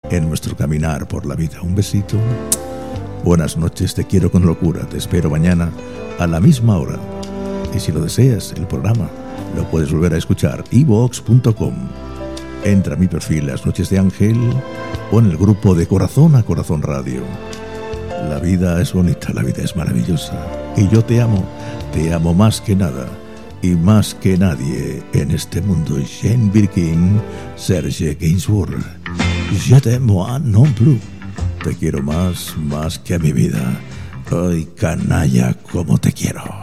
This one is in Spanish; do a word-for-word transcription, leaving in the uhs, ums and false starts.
en nuestro caminar por la vida. Un besito. Buenas noches, te quiero con locura. Te espero mañana a la misma hora. Y si lo deseas, el programa lo puedes volver a escuchar. i vox punto com. Entra a mi perfil Las Noches de Ángel o en el grupo de Corazón a Corazón Radio. La vida es bonita, la vida es maravillosa. Y yo te amo, te amo más que nada y más que nadie en este mundo. Jane Birkin, Serge Gainsbourg. Je t'aime moi non plus. Te quiero más, más que a mi vida. Ay, canalla, como te quiero.